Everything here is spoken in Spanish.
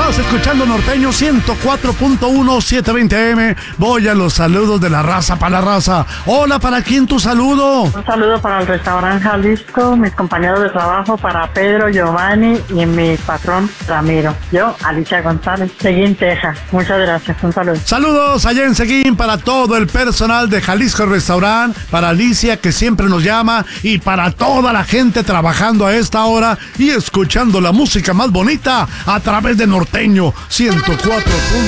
Estás escuchando Norteño 104.1 720M. Voy a los saludos de la raza para la raza. Hola, ¿para quién tu saludo? Un saludo para el restaurante Jalisco, mis compañeros de trabajo, para Pedro, Giovanni y mi patrón Ramiro. Yo, Alicia González, Seguín, Texas. Muchas gracias, un saludo. Saludos allá en Seguín para todo el personal de Jalisco Restaurant, para Alicia que siempre nos llama y para toda la gente trabajando a esta hora y escuchando la música más bonita a través de Norteño 104.